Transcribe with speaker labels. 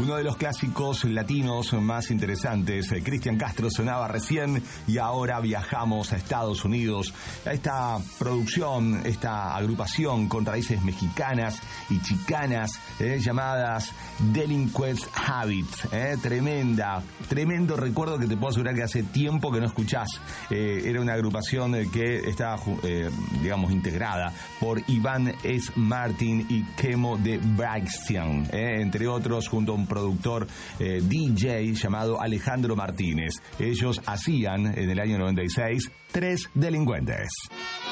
Speaker 1: Uno de los clásicos latinos más interesantes. Cristian Castro sonaba recién y ahora viajamos a Estados Unidos. A esta producción, esta agrupación con raíces mexicanas y chicanas llamadas Delinquents Habits. Tremendo recuerdo que te puedo asegurar que hace tiempo que no escuchás. Era una agrupación que estaba, digamos, integrada por Iván S. Martin y Kemo de Braxian, entre otros, junto a un productor DJ llamado Alejandro Martínez. Ellos hacían en el año 96 Tres Delincuentes.